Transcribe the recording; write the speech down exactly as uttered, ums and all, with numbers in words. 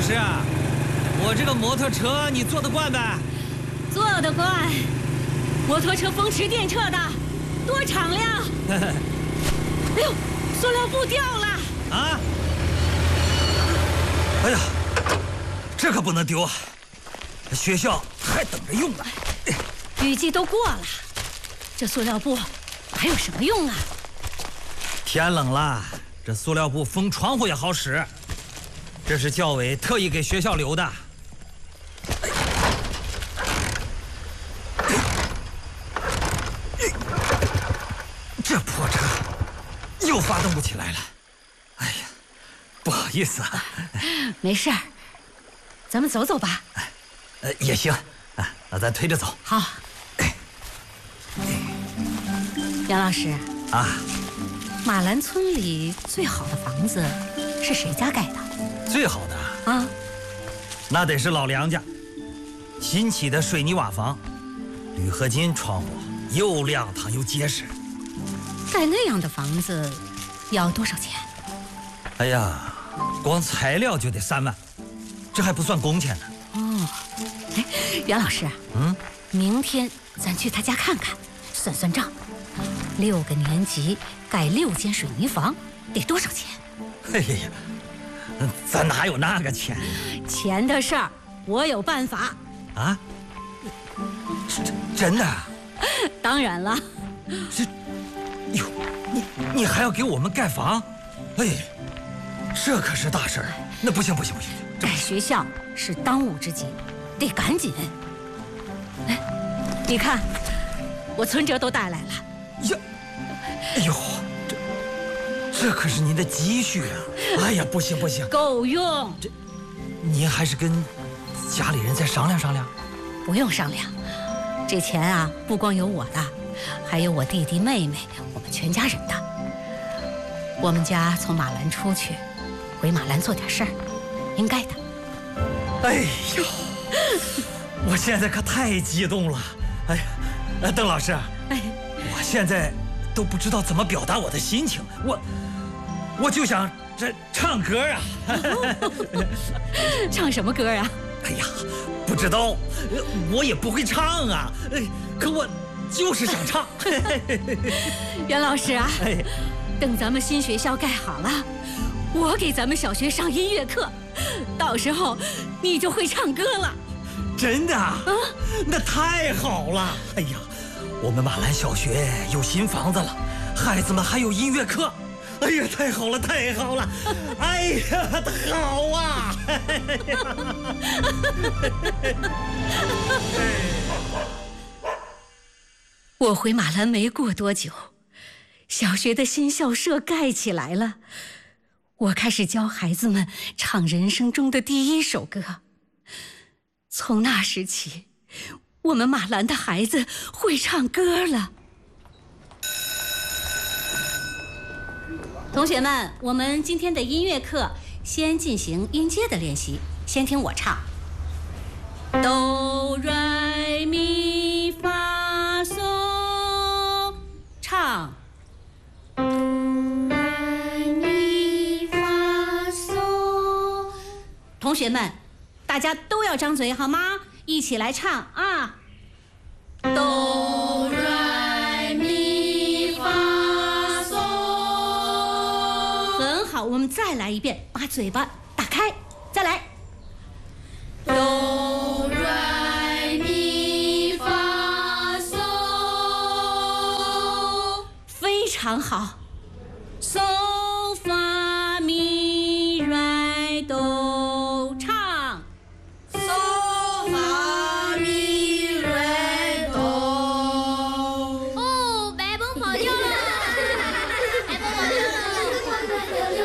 师，我这个摩托车你坐得惯呗？ 坐得惯。摩托车风驰电掣的，多敞亮！哎呦，塑料布掉了！ 啊！哎呀，这可不能丢啊！学校还等着用呢。 雨季都过了，这塑料布还有什么用啊？ 天冷了，这塑料布封窗户也好使。这是教委特意给学校留的。这破车又发动不起来了。哎呀，不好意思啊。 没事儿，咱们走走吧。 呃，也行啊，那咱推着走。 好。杨老师啊， 马兰村里最好的房子是谁家盖的？ 最好的啊， 那得是老梁家，新起的水泥瓦房，铝合金窗户，又亮堂又结实。 盖那样的房子要多少钱？ 哎呀，光材料就得三万，这还不算工钱呢。 哦，哎，袁老师， 嗯， 明天咱去他家看看，算算账。六个年级盖六间水泥房，得多少钱？ 哎呀，咱哪有那个钱？ 钱的事儿，我有办法。 啊？真真的？ 当然了。 这，哟，你你还要给我们盖房？哎，这可是大事儿。那不行不行不行， 盖学校是当务之急，得赶紧。哎，你看，我存折都带来了。 呀，哎呦，这这可是您的积蓄啊！哎呀，不行不行， 够用。 这，您还是跟家里人再商量商量。 不用商量，这钱啊，不光有我的，还有我弟弟妹妹，我们全家人的。我们家从马兰出去，回马兰做点事儿，应该的。 哎呦，我现在可太激动了！哎呀，呃，邓老师， 哎， 我现在都不知道怎么表达我的心情，我我就想这唱歌啊！ 唱什么歌啊？ 哎呀，不知道，我也不会唱啊，可我就是想唱。 袁老师啊， 哎， 等咱们新学校盖好了，我给咱们小学上音乐课，到时候你就会唱歌了。 真的啊？那太好了！哎呀，我们马兰小学有新房子了，孩子们还有音乐课。哎呀，太好了，太好了！哎呀，好啊！ 我回马兰没过多久，小学的新校舍盖起来了，我开始教孩子们唱人生中的第一首歌。从那时起，我们马兰的孩子会唱歌了。同学们，我们今天的音乐课先进行音阶的练习，先听我唱。哆来咪发嗦，唱。哆来咪发嗦。同学们，大家都要张嘴好吗？一起来唱啊！哆来咪发嗦。很好，我们再来一遍，把嘴巴打开，再来。哆来咪发嗦。非常好。